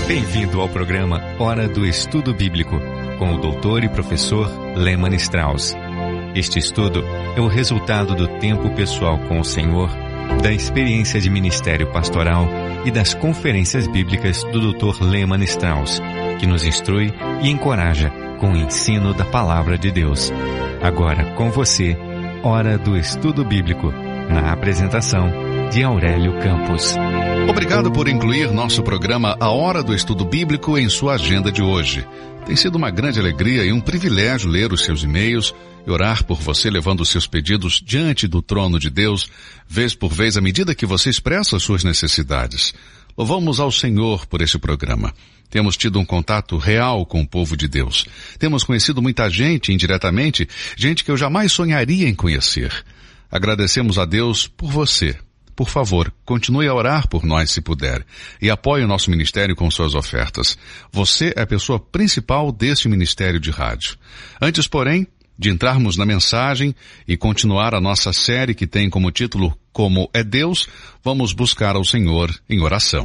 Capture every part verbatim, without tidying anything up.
Bem-vindo ao programa Hora do Estudo Bíblico, com o doutor e professor Lehmann Strauss. Este estudo é o resultado do tempo pessoal com o Senhor, da experiência de ministério pastoral e das conferências bíblicas do doutor Lehmann Strauss, que nos instrui e encoraja com o ensino da Palavra de Deus. Agora com você, Hora do Estudo Bíblico, na apresentação de Aurélio Campos. Obrigado por incluir nosso programa A Hora do Estudo Bíblico em sua agenda de hoje. Tem sido uma grande alegria e um privilégio ler os seus e-mails e orar por você, levando os seus pedidos diante do trono de Deus, vez por vez, à medida que você expressa as suas necessidades. Louvamos ao Senhor por este programa. Temos tido um contato real com o povo de Deus. Temos conhecido muita gente, indiretamente, gente que eu jamais sonharia em conhecer. Agradecemos a Deus por você. Por favor, continue a orar por nós se puder e apoie o nosso ministério com suas ofertas. Você é a pessoa principal deste ministério de rádio. Antes, porém, de entrarmos na mensagem e continuar a nossa série que tem como título Como é Deus, vamos buscar ao Senhor em oração.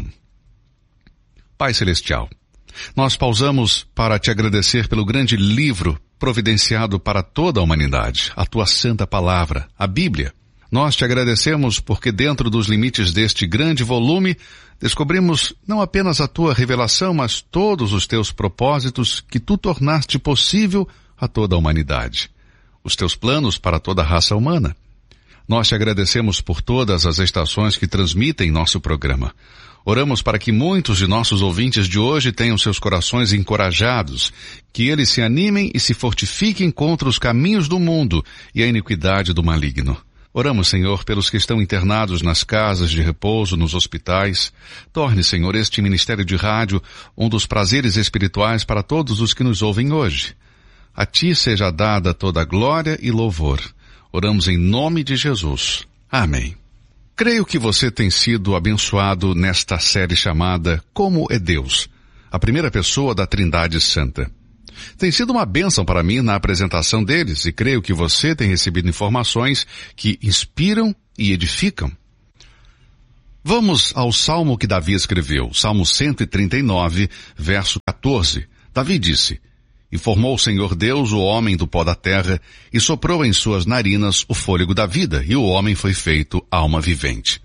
Pai Celestial, nós pausamos para te agradecer pelo grande livro providenciado para toda a humanidade, a tua santa palavra, a Bíblia. Nós te agradecemos porque dentro dos limites deste grande volume, descobrimos não apenas a tua revelação, mas todos os teus propósitos que tu tornaste possível a toda a humanidade. Os teus planos para toda a raça humana. Nós te agradecemos por todas as estações que transmitem nosso programa. Oramos para que muitos de nossos ouvintes de hoje tenham seus corações encorajados, que eles se animem e se fortifiquem contra os caminhos do mundo e a iniquidade do maligno. Oramos, Senhor, pelos que estão internados nas casas de repouso, nos hospitais. Torne, Senhor, este ministério de rádio um dos prazeres espirituais para todos os que nos ouvem hoje. A Ti seja dada toda a glória e louvor. Oramos em nome de Jesus. Amém. Creio que você tem sido abençoado nesta série chamada Como é Deus, a primeira pessoa da Trindade Santa. Tem sido uma bênção para mim na apresentação deles e creio que você tem recebido informações que inspiram e edificam. Vamos ao salmo que Davi escreveu, Salmo cento e trinta e nove, verso quatorze. Davi disse: E formou o Senhor Deus o homem do pó da terra e soprou em suas narinas o fôlego da vida, e o homem foi feito alma vivente.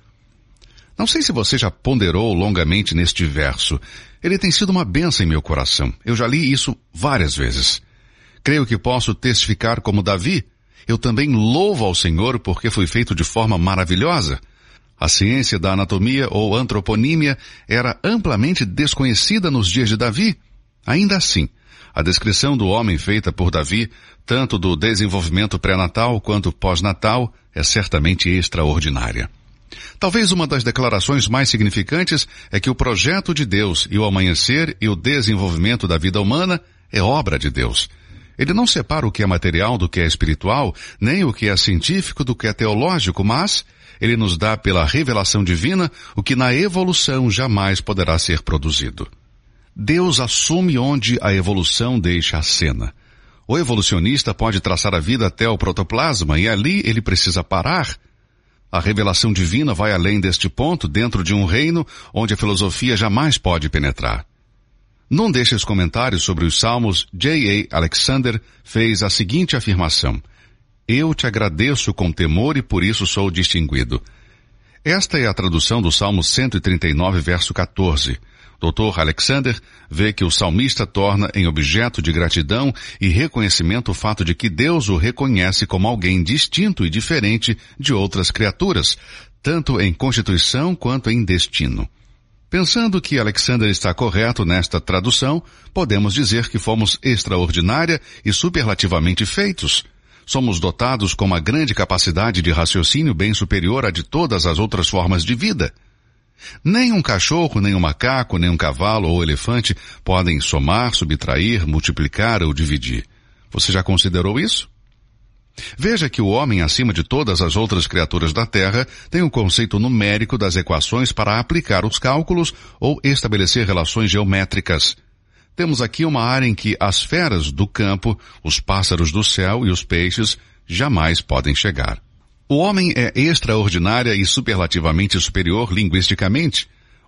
Não sei se você já ponderou longamente neste verso. Ele tem sido uma bênção em meu coração. Eu já li isso várias vezes. Creio que posso testificar como Davi. Eu também louvo ao Senhor porque fui feito de forma maravilhosa. A ciência da anatomia ou antroponímia era amplamente desconhecida nos dias de Davi. Ainda assim, a descrição do homem feita por Davi, tanto do desenvolvimento pré-natal quanto pós-natal, é certamente extraordinária. Talvez uma das declarações mais significantes é que o projeto de Deus e o amanhecer e o desenvolvimento da vida humana é obra de Deus. Ele não separa o que é material do que é espiritual, nem o que é científico do que é teológico, mas ele nos dá pela revelação divina o que na evolução jamais poderá ser produzido. Deus assume onde a evolução deixa a cena. O evolucionista pode traçar a vida até o protoplasma e ali ele precisa parar. A revelação divina vai além deste ponto, dentro de um reino onde a filosofia jamais pode penetrar. Num destes comentários sobre os Salmos, J A Alexander fez a seguinte afirmação: Eu te agradeço com temor e por isso sou distinguido. Esta é a tradução do Salmo cento e trinta e nove, verso quatorze. doutor Alexander vê que o salmista torna em objeto de gratidão e reconhecimento o fato de que Deus o reconhece como alguém distinto e diferente de outras criaturas, tanto em constituição quanto em destino. Pensando que Alexander está correto nesta tradução, podemos dizer que fomos extraordinária e superlativamente feitos. Somos dotados com uma grande capacidade de raciocínio bem superior à de todas as outras formas de vida. Nem um cachorro, nem um macaco, nem um cavalo ou elefante podem somar, subtrair, multiplicar ou dividir. Você já considerou isso? Veja que o homem, acima de todas as outras criaturas da Terra, tem um conceito numérico das equações para aplicar os cálculos ou estabelecer relações geométricas. Temos aqui uma área em que as feras do campo, os pássaros do céu e os peixes jamais podem chegar. O homem é extraordinária e superlativamente superior linguisticamente.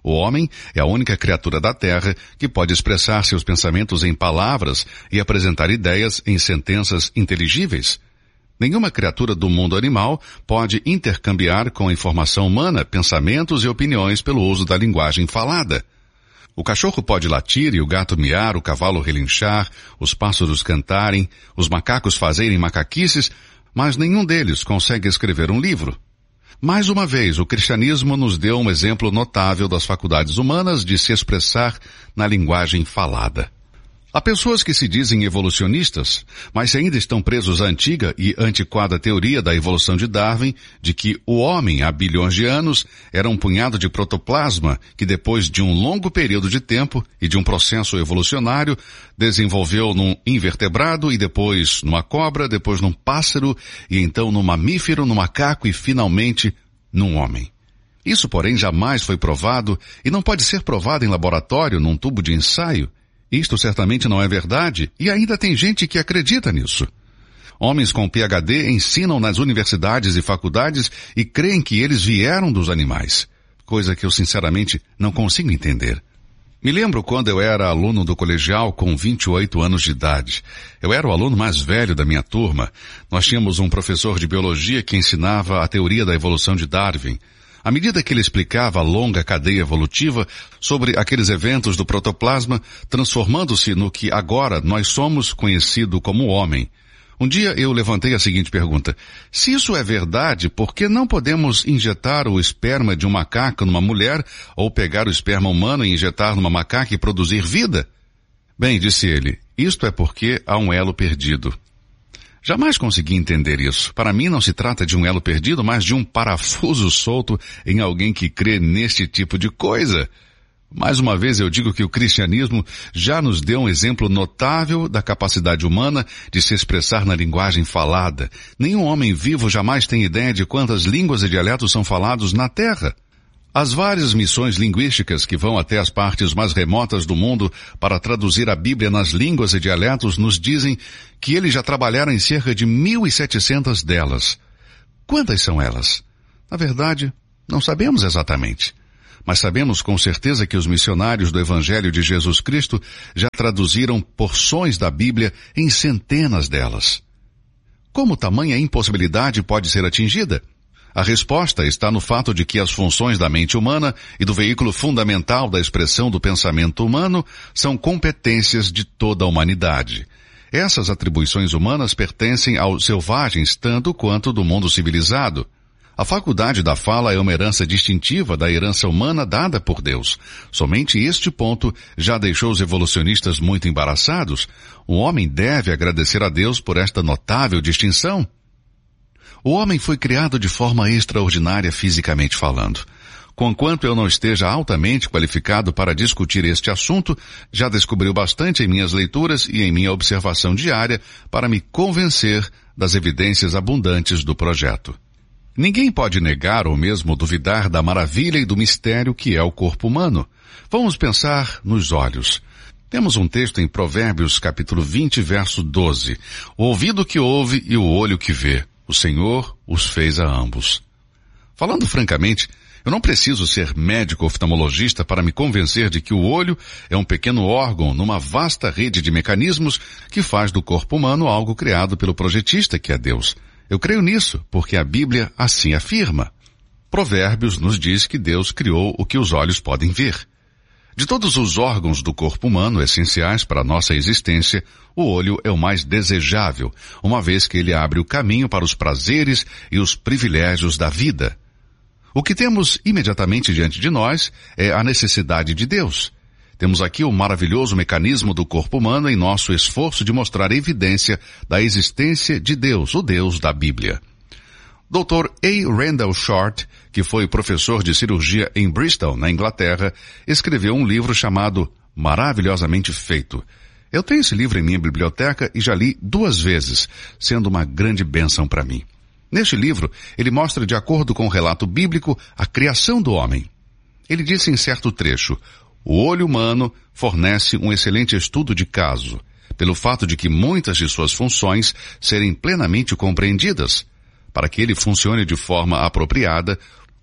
O homem é a única criatura da Terra que pode expressar seus pensamentos em palavras e apresentar ideias em sentenças inteligíveis. Nenhuma criatura do mundo animal pode intercambiar com a informação humana pensamentos e opiniões pelo uso da linguagem falada. O cachorro pode latir e o gato miar, o cavalo relinchar, os pássaros cantarem, os macacos fazerem macaquices, mas nenhum deles consegue escrever um livro. Mais uma vez, o cristianismo nos deu um exemplo notável das faculdades humanas de se expressar na linguagem falada. Há pessoas que se dizem evolucionistas, mas ainda estão presos à antiga e antiquada teoria da evolução de Darwin, de que o homem, há bilhões de anos, era um punhado de protoplasma que depois de um longo período de tempo e de um processo evolucionário, desenvolveu num invertebrado e depois numa cobra, depois num pássaro e então num mamífero, num macaco e finalmente num homem. Isso, porém, jamais foi provado e não pode ser provado em laboratório, num tubo de ensaio. Isto certamente não é verdade, e ainda tem gente que acredita nisso. Homens com P H D ensinam nas universidades e faculdades e creem que eles vieram dos animais, coisa que eu sinceramente não consigo entender. Me lembro quando eu era aluno do colegial com vinte e oito anos de idade. Eu era o aluno mais velho da minha turma. Nós tínhamos um professor de biologia que ensinava a teoria da evolução de Darwin. À medida que ele explicava a longa cadeia evolutiva sobre aqueles eventos do protoplasma, transformando-se no que agora nós somos conhecido como homem. Um dia eu levantei a seguinte pergunta: se isso é verdade, por que não podemos injetar o esperma de um macaco numa mulher, ou pegar o esperma humano e injetar numa macaca e produzir vida? Bem, disse ele, isto é porque há um elo perdido. Jamais consegui entender isso. Para mim não se trata de um elo perdido, mas de um parafuso solto em alguém que crê neste tipo de coisa. Mais uma vez eu digo que o cristianismo já nos deu um exemplo notável da capacidade humana de se expressar na linguagem falada. Nenhum homem vivo jamais tem ideia de quantas línguas e dialetos são falados na Terra. As várias missões linguísticas que vão até as partes mais remotas do mundo para traduzir a Bíblia nas línguas e dialetos nos dizem que eles já trabalharam em cerca de mil e setecentas delas. Quantas são elas? Na verdade, não sabemos exatamente. Mas sabemos com certeza que os missionários do Evangelho de Jesus Cristo já traduziram porções da Bíblia em centenas delas. Como tamanha impossibilidade pode ser atingida? A resposta está no fato de que as funções da mente humana e do veículo fundamental da expressão do pensamento humano são competências de toda a humanidade. Essas atribuições humanas pertencem aos selvagens tanto quanto do mundo civilizado. A faculdade da fala é uma herança distintiva da herança humana dada por Deus. Somente este ponto já deixou os evolucionistas muito embaraçados. O homem deve agradecer a Deus por esta notável distinção. O homem foi criado de forma extraordinária fisicamente falando. Conquanto eu não esteja altamente qualificado para discutir este assunto, já descobriu bastante em minhas leituras e em minha observação diária para me convencer das evidências abundantes do projeto. Ninguém pode negar ou mesmo duvidar da maravilha e do mistério que é o corpo humano. Vamos pensar nos olhos. Temos um texto em Provérbios capítulo vinte, verso doze. O ouvido que ouve e o olho que vê. O Senhor os fez a ambos. Falando francamente, eu não preciso ser médico oftalmologista para me convencer de que o olho é um pequeno órgão numa vasta rede de mecanismos que faz do corpo humano algo criado pelo projetista, que é Deus. Eu creio nisso, porque a Bíblia assim afirma. Provérbios nos diz que Deus criou o que os olhos podem ver. De todos os órgãos do corpo humano essenciais para a nossa existência, o olho é o mais desejável, uma vez que ele abre o caminho para os prazeres e os privilégios da vida. O que temos imediatamente diante de nós é a necessidade de Deus. Temos aqui o maravilhoso mecanismo do corpo humano em nosso esforço de mostrar evidência da existência de Deus, o Deus da Bíblia. doutor A. Randall Short, que foi professor de cirurgia em Bristol, na Inglaterra, escreveu um livro chamado Maravilhosamente Feito. Eu tenho esse livro em minha biblioteca e já li duas vezes, sendo uma grande bênção para mim. Neste livro, ele mostra, de acordo com o relato bíblico, a criação do homem. Ele disse em certo trecho: o olho humano fornece um excelente estudo de caso, pelo fato de que muitas de suas funções serem plenamente compreendidas. Para que ele funcione de forma apropriada,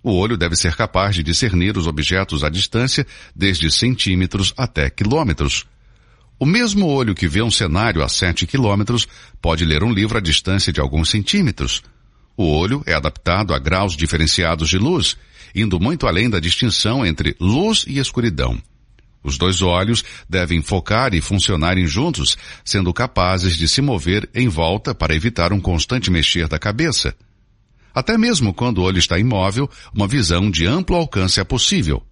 O olho deve ser capaz de discernir os objetos à distância, desde centímetros até quilômetros. O mesmo olho que vê um cenário a sete quilômetros pode ler um livro à distância de alguns centímetros. O olho é adaptado a graus diferenciados de luz, indo muito além da distinção entre luz e escuridão. Os dois olhos devem focar e funcionarem juntos, sendo capazes de se mover em volta para evitar um constante mexer da cabeça. Até mesmo quando o olho está imóvel, uma visão de amplo alcance é possível.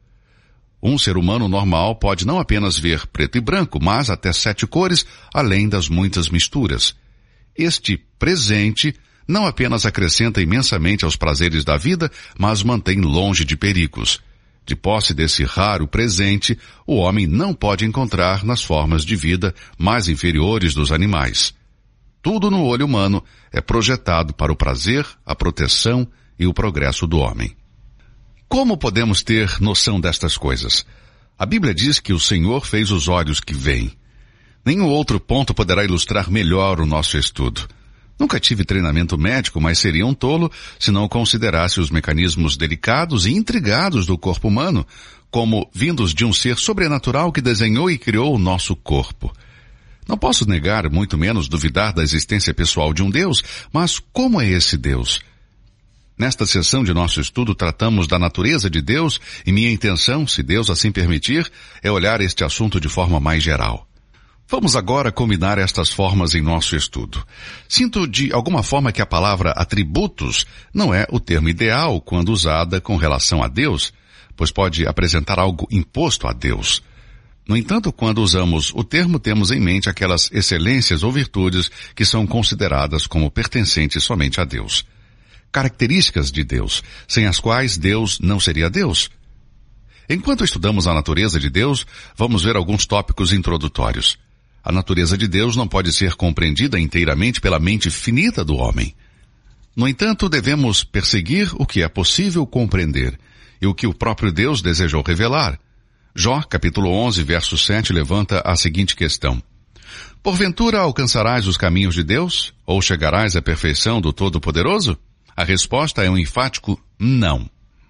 Um ser humano normal pode não apenas ver preto e branco, mas até sete cores, além das muitas misturas. Este presente não apenas acrescenta imensamente aos prazeres da vida, mas mantém longe de perigos. De posse desse raro presente, o homem não pode encontrar nas formas de vida mais inferiores dos animais. Tudo no olho humano é projetado para o prazer, a proteção e o progresso do homem. Como podemos ter noção destas coisas? A Bíblia diz que o Senhor fez os olhos que veem. Nenhum outro ponto poderá ilustrar melhor o nosso estudo. Nunca tive treinamento médico, mas seria um tolo se não considerasse os mecanismos delicados e intrigados do corpo humano, como vindos de um ser sobrenatural que desenhou e criou o nosso corpo. Não posso negar, muito menos duvidar da existência pessoal de um Deus, mas como é esse Deus? Nesta sessão de nosso estudo tratamos da natureza de Deus e minha intenção, se Deus assim permitir, é olhar este assunto de forma mais geral. Vamos agora combinar estas formas em nosso estudo. Sinto de alguma forma que a palavra atributos não é o termo ideal quando usada com relação a Deus, pois pode apresentar algo imposto a Deus. No entanto, quando usamos o termo, temos em mente aquelas excelências ou virtudes que são consideradas como pertencentes somente a Deus. Características de Deus, sem as quais Deus não seria Deus. Enquanto estudamos a natureza de Deus, vamos ver alguns tópicos introdutórios. A natureza de Deus não pode ser compreendida inteiramente pela mente finita do homem. No entanto, devemos perseguir o que é possível compreender e o que o próprio Deus desejou revelar. Jó, capítulo onze, verso sete, levanta a seguinte questão. Porventura alcançarás os caminhos de Deus? Ou chegarás à perfeição do Todo-Poderoso? A resposta é um enfático não.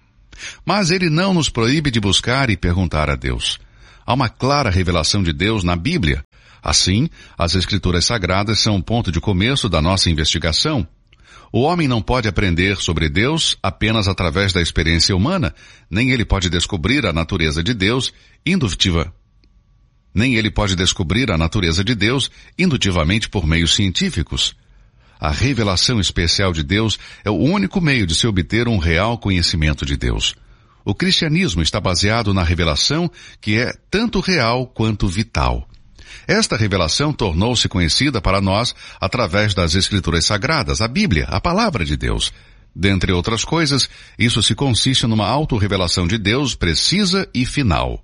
Mas ele não nos proíbe de buscar e perguntar a Deus. Há uma clara revelação de Deus na Bíblia. Assim, as Escrituras Sagradas são um ponto de começo da nossa investigação. O homem não pode aprender sobre Deus apenas através da experiência humana, nem ele pode descobrir a natureza de Deus indutiva. Nem ele pode descobrir a natureza de Deus indutivamente por meios científicos. A revelação especial de Deus é o único meio de se obter um real conhecimento de Deus. O cristianismo está baseado na revelação que é tanto real quanto vital. Esta revelação tornou-se conhecida para nós através das Escrituras Sagradas, a Bíblia, a Palavra de Deus. Dentre outras coisas, isso se consiste numa autorrevelação de Deus precisa e final.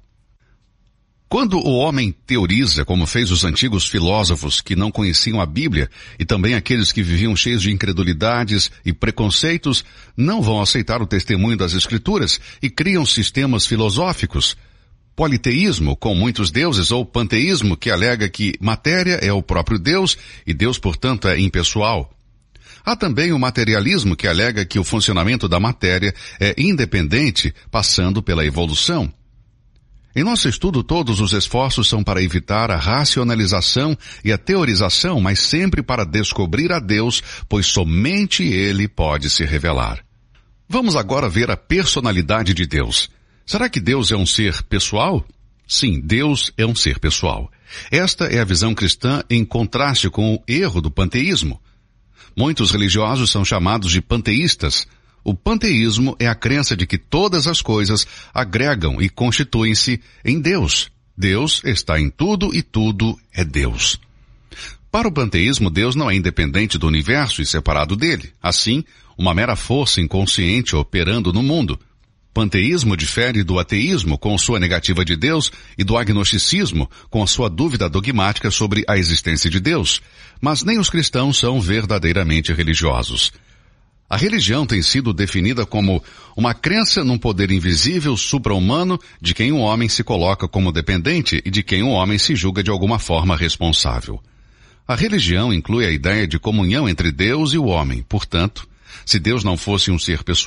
Quando o homem teoriza, como fez os antigos filósofos que não conheciam a Bíblia, e também aqueles que viviam cheios de incredulidades e preconceitos, não vão aceitar o testemunho das Escrituras e criam sistemas filosóficos. Politeísmo, com muitos deuses, ou panteísmo, que alega que matéria é o próprio Deus e Deus, portanto, é impessoal. Há também o materialismo, que alega que o funcionamento da matéria é independente, passando pela evolução. Em nosso estudo, todos os esforços são para evitar a racionalização e a teorização, mas sempre para descobrir a Deus, pois somente Ele pode se revelar. Vamos agora ver a personalidade de Deus. Será que Deus é um ser pessoal? Sim, Deus é um ser pessoal. Esta é a visão cristã em contraste com o erro do panteísmo. Muitos religiosos são chamados de panteístas. O panteísmo é a crença de que todas as coisas agregam e constituem-se em Deus. Deus está em tudo e tudo é Deus. Para o panteísmo, Deus não é independente do universo e separado dele. Assim, uma mera força inconsciente operando no mundo. Panteísmo difere do ateísmo com sua negativa de Deus e do agnosticismo com a sua dúvida dogmática sobre a existência de Deus. Mas nem os cristãos são verdadeiramente religiosos. A religião tem sido definida como uma crença num poder invisível, supra-humano, de quem o homem se coloca como dependente e de quem o homem se julga de alguma forma responsável. A religião inclui a ideia de comunhão entre Deus e o homem. Portanto, se Deus não fosse um ser pessoal,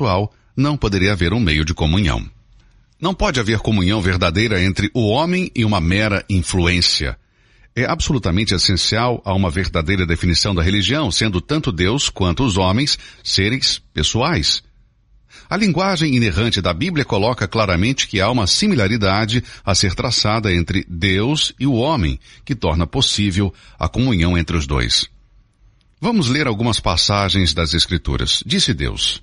não poderia haver um meio de comunhão. Não pode haver comunhão verdadeira entre o homem e uma mera influência. É absolutamente essencial a uma verdadeira definição da religião, sendo tanto Deus quanto os homens seres pessoais. A linguagem inerrante da Bíblia coloca claramente que há uma similaridade a ser traçada entre Deus e o homem, que torna possível a comunhão entre os dois. Vamos ler algumas passagens das Escrituras. Disse Deus: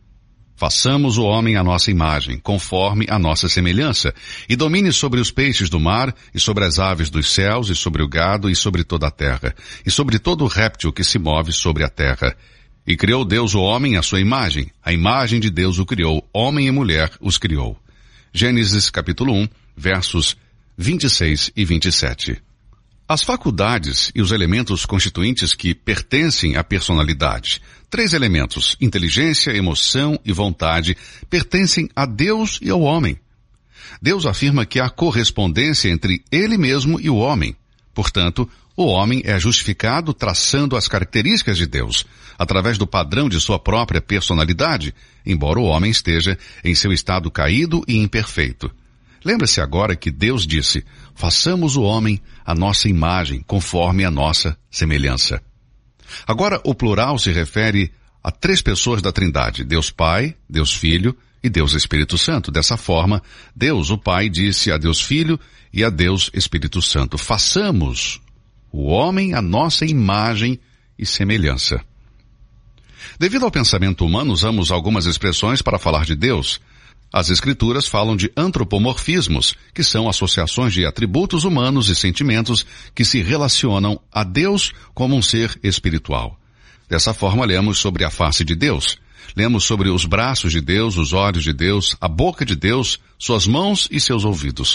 façamos o homem à nossa imagem, conforme a nossa semelhança, e domine sobre os peixes do mar, e sobre as aves dos céus, e sobre o gado, e sobre toda a terra, e sobre todo réptil que se move sobre a terra. E criou Deus o homem à sua imagem, a imagem de Deus o criou, homem e mulher os criou. Gênesis capítulo um, versos vinte e seis e vinte e sete. As faculdades e os elementos constituintes que pertencem à personalidade, três elementos, inteligência, emoção e vontade, pertencem a Deus e ao homem. Deus afirma que há correspondência entre ele mesmo e o homem. Portanto, o homem é justificado traçando as características de Deus, através do padrão de sua própria personalidade, embora o homem esteja em seu estado caído e imperfeito. Lembre-se agora que Deus disse: façamos o homem à nossa imagem, conforme a nossa semelhança. Agora, o plural se refere a três pessoas da Trindade: Deus Pai, Deus Filho e Deus Espírito Santo. Dessa forma, Deus, o Pai, disse a Deus Filho e a Deus Espírito Santo: façamos o homem à nossa imagem e semelhança. Devido ao pensamento humano, usamos algumas expressões para falar de Deus. As Escrituras falam de antropomorfismos, que são associações de atributos humanos e sentimentos que se relacionam a Deus como um ser espiritual. Dessa forma, lemos sobre a face de Deus. Lemos sobre os braços de Deus, os olhos de Deus, a boca de Deus, suas mãos e seus ouvidos.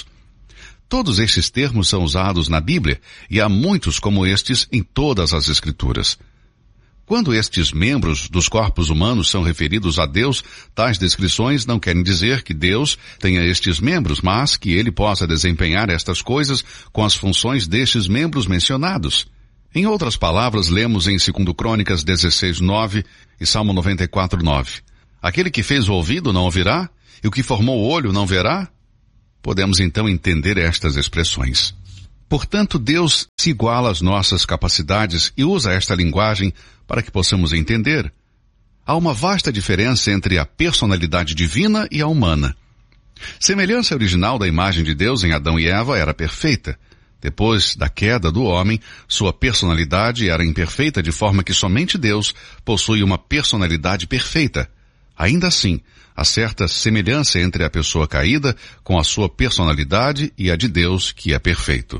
Todos estes termos são usados na Bíblia, e há muitos como estes em todas as Escrituras. Quando estes membros dos corpos humanos são referidos a Deus, tais descrições não querem dizer que Deus tenha estes membros, mas que ele possa desempenhar estas coisas com as funções destes membros mencionados. Em outras palavras, lemos em Segunda Crônicas dezesseis, nove e Salmo noventa e quatro, nove. Aquele que fez o ouvido não ouvirá, e o que formou o olho não verá? Podemos então entender estas expressões. Portanto, Deus se iguala às nossas capacidades e usa esta linguagem para que possamos entender. Há uma vasta diferença entre a personalidade divina e a humana. Semelhança original da imagem de Deus em Adão e Eva era perfeita. Depois da queda do homem, sua personalidade era imperfeita, de forma que somente Deus possui uma personalidade perfeita. Ainda assim, há certa semelhança entre a pessoa caída com a sua personalidade e a de Deus, que é perfeito.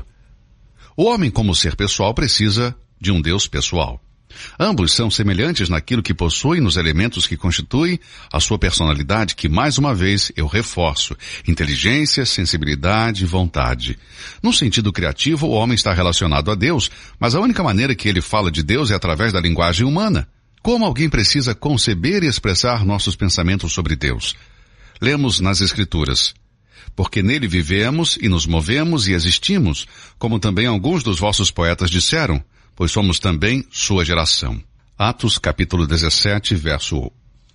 O homem, como ser pessoal, precisa de um Deus pessoal. Ambos são semelhantes naquilo que possuem nos elementos que constituem a sua personalidade, que, mais uma vez, eu reforço: inteligência, sensibilidade e vontade. No sentido criativo, o homem está relacionado a Deus, mas a única maneira que ele fala de Deus é através da linguagem humana. Como alguém precisa conceber e expressar nossos pensamentos sobre Deus? Lemos nas Escrituras: porque nele vivemos e nos movemos e existimos, como também alguns dos vossos poetas disseram, pois somos também sua geração. Atos capítulo dezessete, verso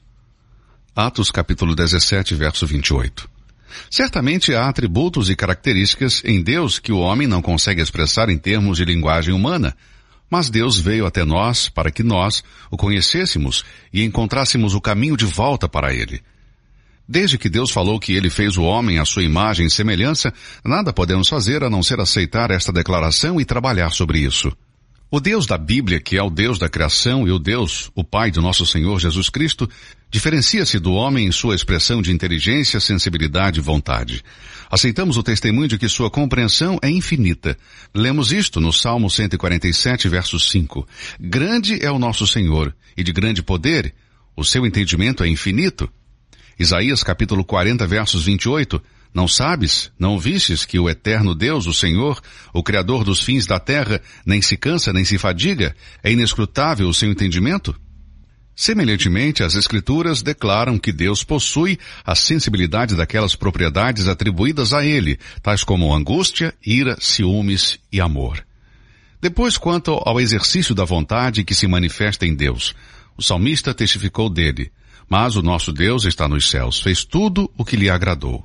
Atos capítulo dezessete, verso vinte e oito. Certamente há atributos e características em Deus que o homem não consegue expressar em termos de linguagem humana, mas Deus veio até nós para que nós o conhecêssemos e encontrássemos o caminho de volta para ele. Desde que Deus falou que ele fez o homem à sua imagem e semelhança, nada podemos fazer a não ser aceitar esta declaração e trabalhar sobre isso. O Deus da Bíblia, que é o Deus da criação, e o Deus, o Pai do nosso Senhor Jesus Cristo, diferencia-se do homem em sua expressão de inteligência, sensibilidade e vontade. Aceitamos o testemunho de que sua compreensão é infinita. Lemos isto no Salmo cento e quarenta e sete, verso cinco. Grande é o nosso Senhor, e de grande poder, o seu entendimento é infinito. Isaías capítulo quarenta, versos vinte e oito. Não sabes, não vistes que o eterno Deus, o Senhor, o Criador dos fins da terra, nem se cansa nem se fadiga? É inescrutável o seu entendimento? Semelhantemente, as Escrituras declaram que Deus possui a sensibilidade daquelas propriedades atribuídas a ele, tais como angústia, ira, ciúmes e amor. Depois, quanto ao exercício da vontade que se manifesta em Deus, o salmista testificou dele: Mas o nosso Deus está nos céus, fez tudo o que lhe agradou.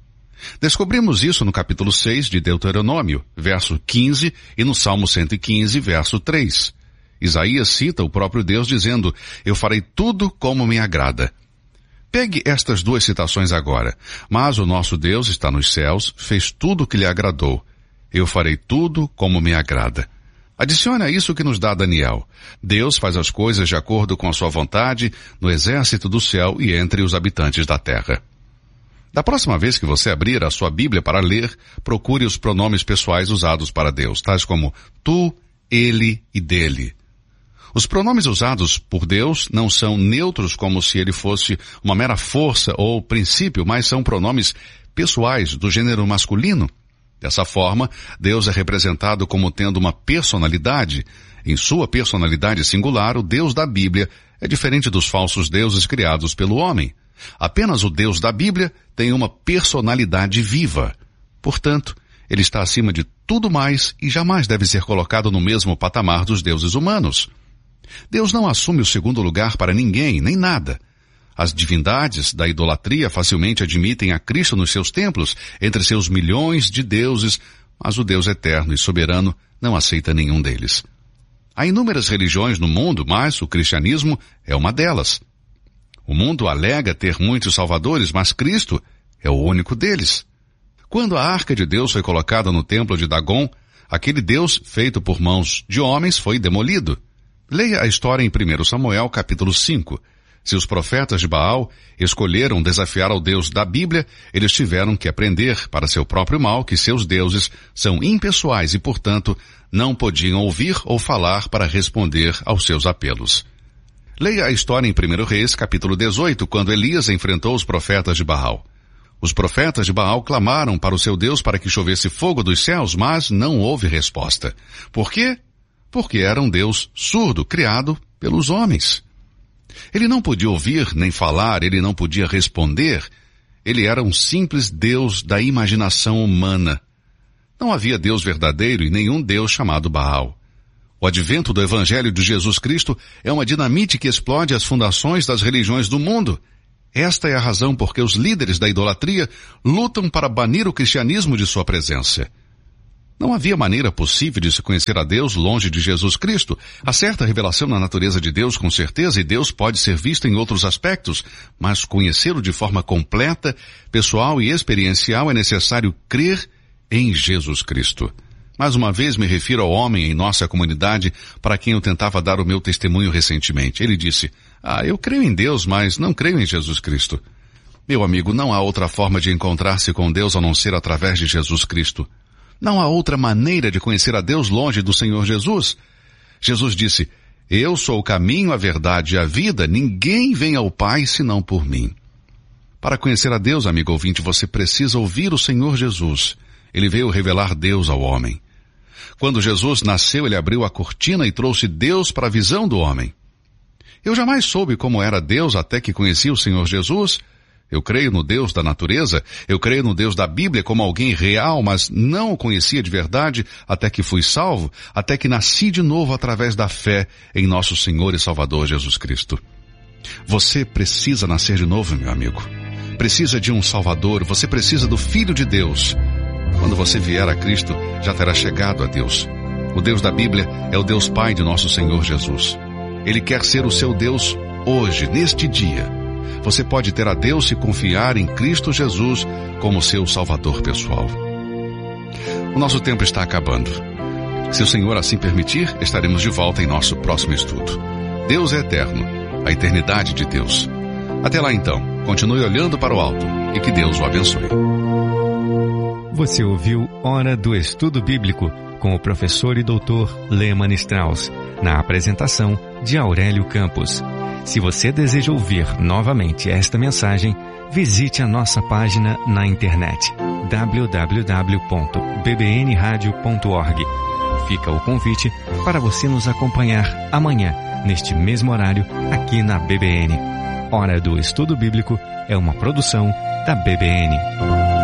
Descobrimos isso no capítulo seis de Deuteronômio, verso quinze, e no Salmo cento e quinze, verso três. Isaías cita o próprio Deus dizendo, eu farei tudo como me agrada. Pegue estas duas citações agora. Mas o nosso Deus está nos céus, fez tudo o que lhe agradou. Eu farei tudo como me agrada. Adicione a isso o que nos dá Daniel. Deus faz as coisas de acordo com a sua vontade no exército do céu e entre os habitantes da terra. Da próxima vez que você abrir a sua Bíblia para ler, procure os pronomes pessoais usados para Deus, tais como tu, ele e dele. Os pronomes usados por Deus não são neutros como se ele fosse uma mera força ou princípio, mas são pronomes pessoais do gênero masculino. Dessa forma, Deus é representado como tendo uma personalidade. Em sua personalidade singular, o Deus da Bíblia é diferente dos falsos deuses criados pelo homem. Apenas o Deus da Bíblia tem uma personalidade viva. Portanto, ele está acima de tudo mais e jamais deve ser colocado no mesmo patamar dos deuses humanos. Deus não assume o segundo lugar para ninguém, nem nada. As divindades da idolatria facilmente admitem a Cristo nos seus templos, entre seus milhões de deuses, mas o Deus eterno e soberano não aceita nenhum deles. Há inúmeras religiões no mundo, mas o cristianismo é uma delas. O mundo alega ter muitos salvadores, mas Cristo é o único deles. Quando a arca de Deus foi colocada no templo de Dagon, aquele Deus feito por mãos de homens foi demolido. Leia a história em primeiro Samuel, capítulo cinco. Se os profetas de Baal escolheram desafiar ao Deus da Bíblia, eles tiveram que aprender para seu próprio mal que seus deuses são impessoais e, portanto, não podiam ouvir ou falar para responder aos seus apelos. Leia a história em primeiro Reis, capítulo dezoito, quando Elias enfrentou os profetas de Baal. Os profetas de Baal clamaram para o seu Deus para que chovesse fogo dos céus, mas não houve resposta. Por quê? Porque era um Deus surdo, criado pelos homens. Ele não podia ouvir nem falar, ele não podia responder. Ele era um simples Deus da imaginação humana. Não havia Deus verdadeiro e nenhum Deus chamado Baal. O advento do Evangelho de Jesus Cristo é uma dinamite que explode as fundações das religiões do mundo. Esta é a razão por que os líderes da idolatria lutam para banir o cristianismo de sua presença. Não havia maneira possível de se conhecer a Deus longe de Jesus Cristo. Há certa revelação na natureza de Deus, com certeza, e Deus pode ser visto em outros aspectos, mas conhecê-lo de forma completa, pessoal e experiencial é necessário crer em Jesus Cristo. Mais uma vez me refiro ao homem em nossa comunidade para quem eu tentava dar o meu testemunho recentemente. Ele disse, ah, eu creio em Deus, mas não creio em Jesus Cristo. Meu amigo, não há outra forma de encontrar-se com Deus a não ser através de Jesus Cristo. Não há outra maneira de conhecer a Deus longe do Senhor Jesus. Jesus disse, eu sou o caminho, a verdade e a vida, ninguém vem ao Pai senão por mim. Para conhecer a Deus, amigo ouvinte, você precisa ouvir o Senhor Jesus. Ele veio revelar Deus ao homem. Quando Jesus nasceu, ele abriu a cortina e trouxe Deus para a visão do homem. Eu jamais soube como era Deus até que conheci o Senhor Jesus. Eu creio no Deus da natureza, eu creio no Deus da Bíblia como alguém real, mas não o conhecia de verdade até que fui salvo, até que nasci de novo através da fé em nosso Senhor e Salvador Jesus Cristo. Você precisa nascer de novo, meu amigo. Precisa de um Salvador, você precisa do Filho de Deus. Quando você vier a Cristo, já terá chegado a Deus. O Deus da Bíblia é o Deus Pai de nosso Senhor Jesus. Ele quer ser o seu Deus hoje, neste dia. Você pode ter a Deus e confiar em Cristo Jesus como seu Salvador pessoal. O nosso tempo está acabando. Se o Senhor assim permitir, estaremos de volta em nosso próximo estudo. Deus é eterno, a eternidade de Deus. Até lá então, continue olhando para o alto e que Deus o abençoe. Você ouviu Hora do Estudo Bíblico com o professor e doutor Lehmann Strauss, na apresentação de Aurélio Campos. Se você deseja ouvir novamente esta mensagem, visite a nossa página na internet w w w ponto b b n radio ponto org. Fica o convite para você nos acompanhar amanhã, neste mesmo horário, aqui na B B N. Hora do Estudo Bíblico é uma produção da B B N.